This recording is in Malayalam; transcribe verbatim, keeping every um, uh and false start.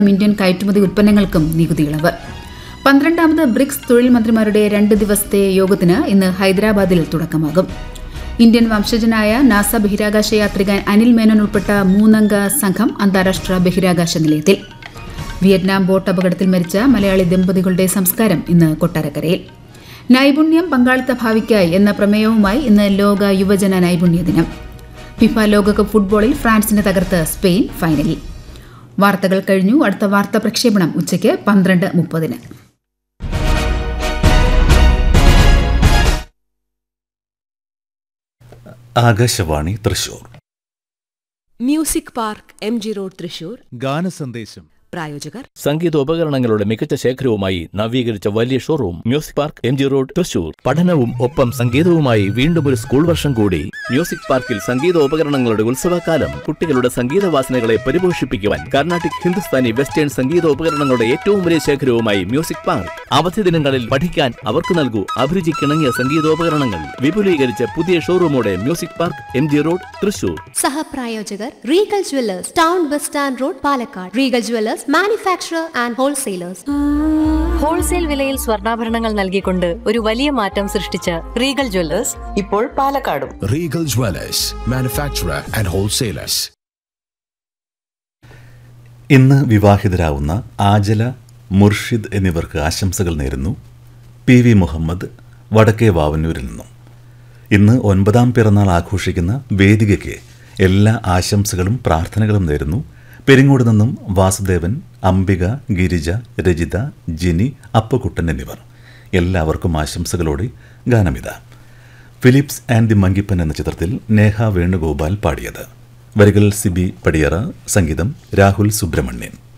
ഇന്ത്യൻ കയറ്റുമതി ഉൽപ്പന്നങ്ങൾക്കും നികുതി ഇളവ്. പന്ത്രണ്ടാമത് ബ്രിക്സ് തൊഴിൽ മന്ത്രിമാരുടെ രണ്ട് ദിവസത്തെ യോഗത്തിന് ഇന്ന് ഹൈദരാബാദിൽ തുടക്കമാകും. ഇന്ത്യൻ വംശജനായ നാസ ബഹിരാകാശ യാത്രികൻ അനിൽ മേനോൻ ഉൾപ്പെട്ട മൂന്നംഗ സംഘം അന്താരാഷ്ട്ര ബഹിരാകാശ നിലയത്തിൽ. വിയറ്റ്നാം ബോട്ട് അപകടത്തിൽ മരിച്ച മലയാളി ദമ്പതികളുടെ സംസ്കാരം ഇന്ന് കൊട്ടാരക്കരയിൽ. നൈപുണ്യം പങ്കാളിത്ത ഭാവിക്കായി എന്ന പ്രമേയവുമായി ഇന്ന് ലോക യുവജന നൈപുണ്യ ദിനം. ഫിഫ ലോകകപ്പ് ഫുട്ബോളിൽ ഫ്രാൻസിനെ തകർത്ത് സ്പെയിൻ ഫൈനലിൽ. വാർത്തകൾ കഴിഞ്ഞു. അടുത്ത വാർത്താ പ്രക്ഷേപണം ഉച്ചയ്ക്ക് പന്ത്രണ്ട് മുപ്പതിന്. Akashvani Thrissur. Music park M G road Thrissur. ഗാനസന്ദേശം. പ്രായോജകർ സംഗീതോപകരണങ്ങളുടെ മികച്ച ശേഖരവുമായി നവീകരിച്ച വലിയ showroom music park M G road Thrissur. പഠനവും ഒപ്പം സംഗീതവുമായി വീണ്ടും ഒരു സ്കൂൾ വർഷം കൂടി. മ്യൂസിക് പാർക്കിൽ സംഗീതോപകരണങ്ങളുടെ ഉത്സവകാലം. കുട്ടികളുടെ സംഗീത വാസനകളെ പരിപോഷിപ്പിക്കുവാൻ കർണാട്ടിക്, ഹിന്ദുസ്ഥാനി, വെസ്റ്റേൺ സംഗീതോപകരണങ്ങളുടെ ഏറ്റവും വലിയ ശേഖരവുമായി മ്യൂസിക് പാർക്ക്. അവധി ദിനങ്ങളിൽ പഠിക്കാൻ അവർക്ക് നൽകൂ അഭിരുചിക്കിണങ്ങിയ സംഗീതോപകരണങ്ങൾ. വിപുലീകരിച്ച പുതിയ ഷോറൂമോടെ music park M G road Thrissur. സഹപ്രായോജകർ Regal jewellers, town bus stand road, Palakkad. Regal jewellers manufacturer and wholesalers. Wholesale വിലയിൽ സ്വർണ്ണാഭരണങ്ങൾ നൽകിക്കൊണ്ട് ഒരു വലിയ മാറ്റം സൃഷ്ടിച്ച റീഗൽ ജുവല്ലേഴ്സ് ഇപ്പോൾ പാലക്കാടും. Regal jewellers, manufacturer and wholesalers. ഇന്ന് വിവാഹിതരാവുന്ന ആജല, മുർഷിദ് എന്നിവർക്ക് ആശംസകൾ നേരുന്നു പി വി മുഹമ്മദ്, വടക്കേ വാവന്നൂരിൽ നിന്നും. ഇന്ന് ഒൻപതാം പിറന്നാൾ ആഘോഷിക്കുന്ന വേദികയ്ക്ക് എല്ലാ ആശംസകളും പ്രാർത്ഥനകളും നേരുന്നു പെരിങ്ങോട് നിന്നും വാസുദേവൻ, അംബിക, ഗിരിജ, രജിത, ജിനി, അപ്പുകുട്ടൻ എന്നിവർ. എല്ലാവർക്കും ആശംസകളോടെ ഗാനമിത. ഫിലിപ്സ് ആൻഡ് ദി മങ്കിപ്പൻ എന്ന ചിത്രത്തിൽ നേഹ വേണുഗോപാൽ പാടിയത്. വരികൾ സിബി പടിയറ, സംഗീതം രാഹുൽ സുബ്രഹ്മണ്യൻ.